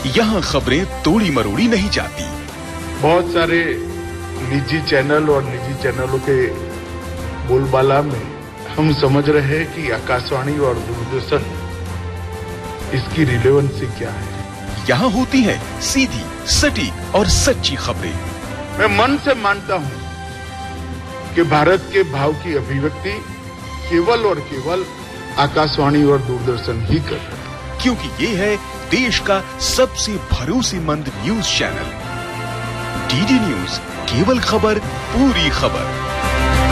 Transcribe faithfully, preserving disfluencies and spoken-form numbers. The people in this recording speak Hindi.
यहाँ खबरें तोड़ी मरोड़ी नहीं जाती। बहुत सारे निजी चैनल और निजी चैनलों के बोलबाला में हम समझ रहे हैं कि आकाशवाणी और दूरदर्शन इसकी रिलेवेंसी क्या है। यहाँ होती है सीधी, सटीक और सच्ची खबरें। मैं मन से मानता हूँ कि भारत के भाव की अभिव्यक्ति केवल और केवल आकाशवाणी और दूरदर्शन ही कर रहे हैं, क्योंकि ये है देश का सबसे भरोसेमंद न्यूज चैनल। डीडी न्यूज, केवल खबर, पूरी खबर।